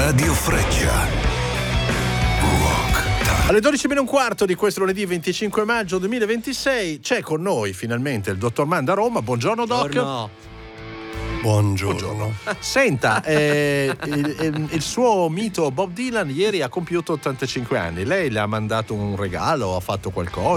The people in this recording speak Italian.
Radio Freccia. Rock Time. Alle 12:15 di questo lunedì 25 maggio 2026 c'è con noi finalmente il dottor Manda a Roma. Buongiorno Doc. Buongiorno. Senta, il suo mito Bob Dylan ieri ha compiuto 85 anni. Lei le ha mandato un regalo, ha fatto qualcosa?